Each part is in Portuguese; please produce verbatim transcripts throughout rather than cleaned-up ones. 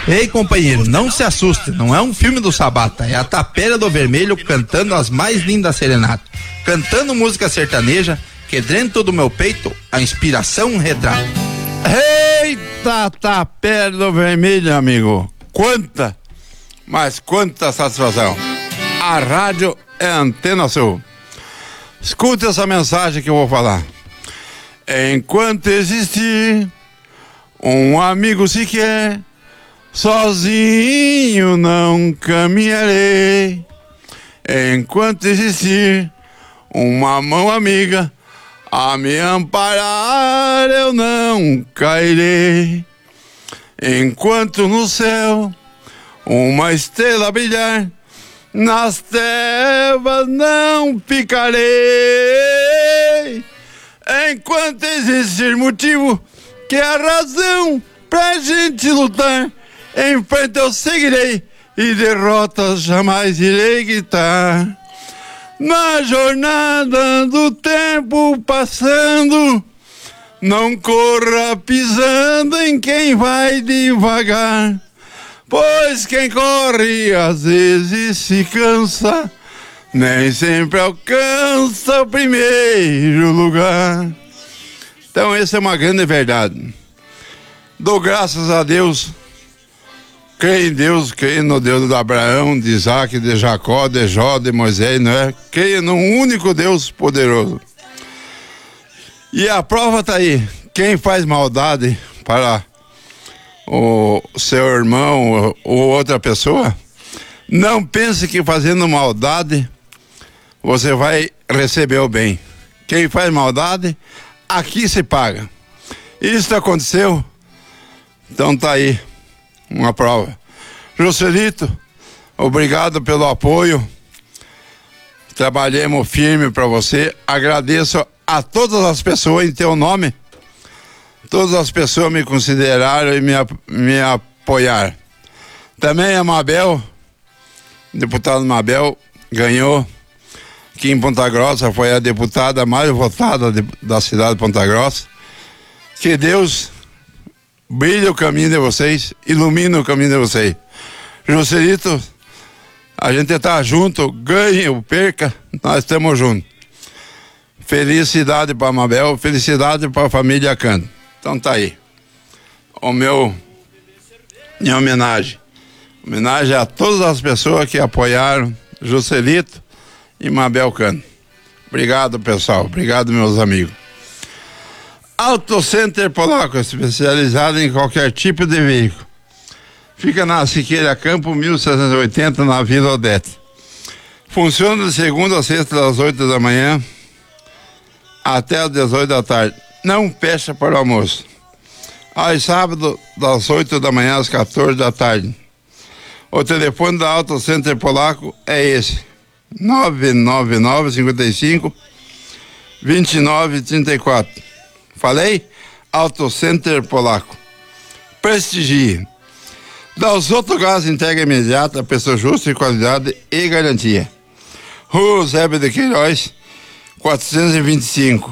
Ei, companheiro, não se assuste, não é um filme do Sabata, é a Tapera do Vermelho cantando as mais lindas serenatas, cantando música sertaneja, que dentro do meu peito a inspiração retrata. Eita, Tapera do Vermelho, amigo, quanta, mas quanta satisfação. A rádio é Antena Sul. Escute essa mensagem que eu vou falar. Enquanto existir um amigo sequer, sozinho não caminharei. Enquanto existir uma mão amiga a me amparar, eu não cairei. Enquanto no céu uma estrela brilhar, nas trevas não ficarei. Enquanto existir motivo que é a razão pra gente lutar, em frente eu seguirei e derrotas jamais irei gritar. Na jornada do tempo passando, não corra pisando em quem vai devagar, pois quem corre às vezes se cansa, nem sempre alcança o primeiro lugar. Então essa é uma grande verdade. Dou graças a Deus, creio em Deus, creio no Deus de Abraão, de Isaac, de Jacó, de Jó, de Moisés, não é? Creio num único Deus poderoso. E a prova está aí. Quem faz maldade para o seu irmão ou outra pessoa, não pense que fazendo maldade você vai receber o bem. Quem faz maldade, aqui se paga. Isso aconteceu, então tá aí uma prova. Joselito, obrigado pelo apoio. Trabalhemos firme para você. Agradeço a todas as pessoas em teu nome. Todas as pessoas me consideraram e me, me apoiaram. Também a Mabel, deputada Mabel, ganhou aqui em Ponta Grossa, foi a deputada mais votada de, da cidade de Ponta Grossa. Que Deus brilhe o caminho de vocês, ilumine o caminho de vocês. Joselito, a gente está junto, ganhe ou perca, nós estamos juntos. Felicidade para a Mabel, felicidade para a família Canto. Então tá aí, o meu, minha homenagem. Homenagem a todas as pessoas que apoiaram Joselito e Mabel Cano. Obrigado, pessoal. Obrigado, meus amigos. Auto Center Polaco, especializado em qualquer tipo de veículo. Fica na Siqueira Campo, mil seiscentos e oitenta, na Vila Odete. Funciona de segunda a sexta, das oito da manhã até as dezoito da tarde. Não fecha para o almoço. Aos sábados, das oito da manhã às quatorze da tarde. O telefone da Auto Center Polaco é esse: nove nove nove, cinco cinco, dois nove três quatro. Falei? Auto Center Polaco. Prestigie. Da Osoto Gás, entrega imediata, preço justo e qualidade e garantia. Rua Eusébio de Queiroz, quatrocentos e vinte e cinco.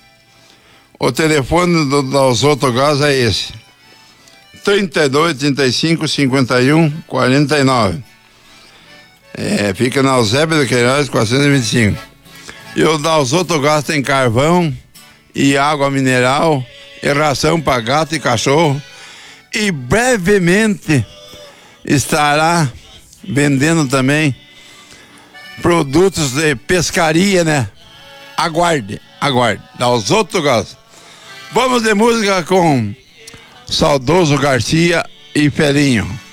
O telefone do, da Osoto Gás é esse: trinta e dois, trinta e cinco, cinquenta e um, quarenta e nove. É, fica na Eusébio de Queiroz, quatrocentos e vinte e cinco. E o da Osoto Gás tem carvão e água mineral e ração para gato e cachorro. E brevemente estará vendendo também produtos de pescaria, né? Aguarde, aguarde. Da Osoto Gás. Vamos de música com Saudoso Garcia e Felinho.